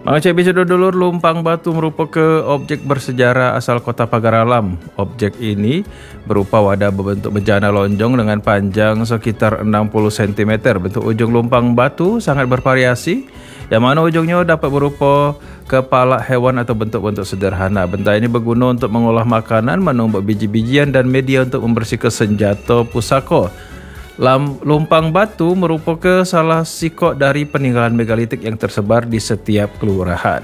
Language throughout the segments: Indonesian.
Mengecek bisa dulur, Lumpang Batu merupakan objek bersejarah asal kota Pagar Alam. Objek ini berupa wadah berbentuk bejana lonjong dengan panjang sekitar 60 cm. Bentuk ujung lumpang batu sangat bervariasi, yang mana ujungnya dapat berupa kepala hewan atau bentuk-bentuk sederhana. Benda ini berguna untuk mengolah makanan, menumbuk biji-bijian dan media untuk membersihkan senjata pusaka. Lumpang Batu merupakan salah sikok dari peninggalan megalitik yang tersebar di setiap kelurahan.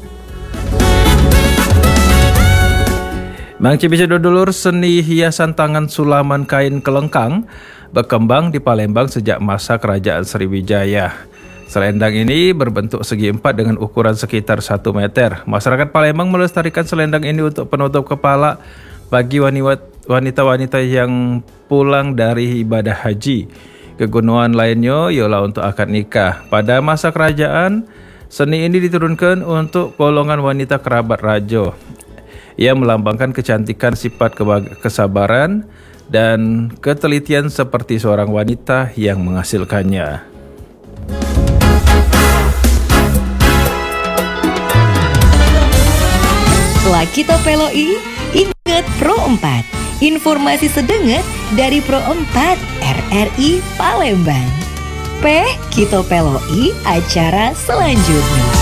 Mangci bisa dulur, seni hiasan tangan sulaman kain kelengkang berkembang di Palembang sejak masa Kerajaan Sriwijaya. Selendang ini berbentuk segi empat dengan ukuran sekitar 1 meter. Masyarakat Palembang melestarikan selendang ini untuk penutup kepala bagi wanita-wanita yang pulang dari ibadah haji. Kegunaan lainnya ialah untuk akad nikah. Pada masa kerajaan, seni ini diturunkan untuk golongan wanita kerabat raja. Ia melambangkan kecantikan, sifat kesabaran dan ketelitian seperti seorang wanita yang menghasilkannya. Kita peloi, ingat Pro 4. Informasi sedenget dari Pro 4 RRI Palembang. Kita peloi acara selanjutnya.